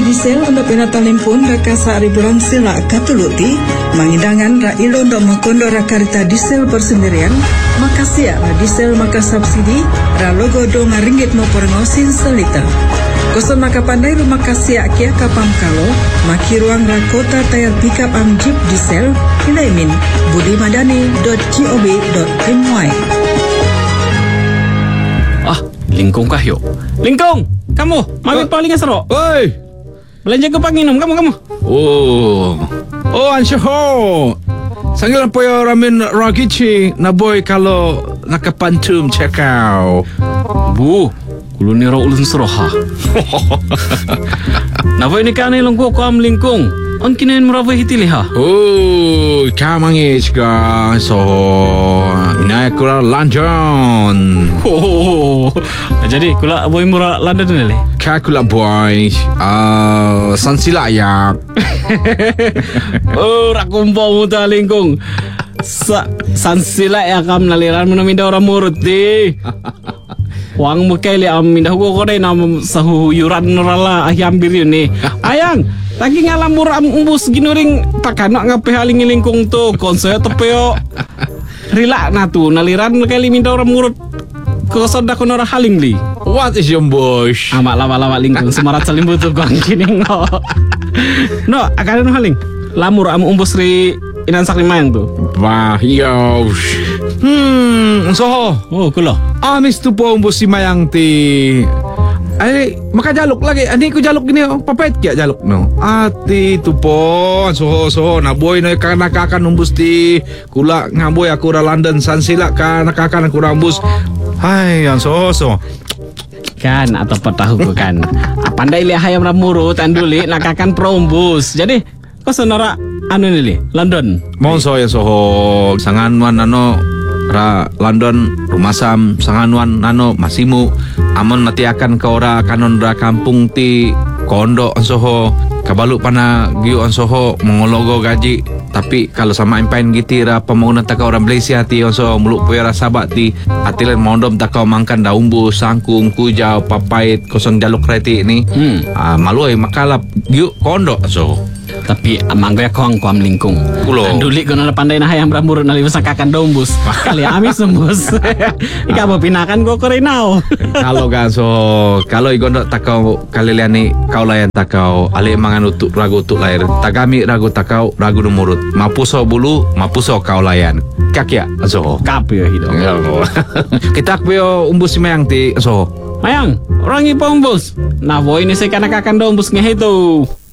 disel untuk penatalim pun raka saari bulan sila katuluti mangindangan ra ilo untuk makondo rakarita disel persendirian makasih ra disel maka subsidi ra logo do ngaringgit mo porengosin selita koson maka pandai rumah kasih akia kapam kalo maki ruang ra kota tayar pickup am jeep disel ilaimin budimadani.gov.my. Lingkong kahyo. Lingkong, kamu, mami paling asro. Oi. Belanja ke panginum kamu. Oh, ansho. Sanggilan po yung ramen ragichi na boy kalau nakapantum cekau. Bu, kulo ni ulun seroha. Napa ini kan ilong ko am lingkong. Ang kinain merawai hitiliha. Oh, kamangis ka. So, inay kura London. Jadi kula boy murah London nile. Kakula boy. Sansilayak. Rakumpaw mo ta lingkong. Sansila ya kam naliran mo na minda orang murut di. Wang mo kaili am minda ko ko na sahuyuran norala ahyambir yun eh. Ayang. Lagi ngalam muram umbus ginuring takana ngape haling lingkong to konsoyo tepeo rila na tu naliran kali minta orang murut ko soda ko nora haling li. What is your bush? Ama lawa lingkong semarat salim butuh gong kining no akan haling lamur am umbus ri inan sakli mayang tu. Wah, yosh. So, kulo. Amis tu po umbus si mayang ti. Ay, makajalok lagi. Ani ko jalok gini, papait kaya jalok no. Ati tu po, so naboy na nakakakan umbus ti kula ngaboy ako ra London san sila ka nakakakan ako ra umbus. Ay, yan so. Kan atau petahu kan. Pandai li hayam ramurut anduli nakakan prombus. Jadi ko sonora anu nili London. Monso ya so sanganwan ra London rumasam sanganwan masimu amon natiakan ka ora kanon ra kampung ti kondo ansoho kabalu pana giu ansoho mongologo gaji tapi kalau sama impain giti ra pembangunan taka orang Malaysia ti ansoho muluk puera sabat ti atilen mondom taka mangkan daumbu sangkung kujau papait kosong jaluk reti ni maluai makalap giu kondo ansoho. Tapi mangga ko am lingkong. Anduli ko na pandai na hayam ramur na liwas kakan dombus. Kali amis sembus. Ika mo pinakan ko korinao. Kalau gaso kalau igondo takau kaliliani kau layan takau ali mangan utuk ragu utuk lahir. Tagami ragu takau ragu numurut. Mapuso bulu mapuso kau layan. Kakya so. Kapyo hido. Kita akbyo umbus si mayang ti so. Mayang, orang ipa umbus. Nah boy ini saya kana kakan dombus ngehe tu.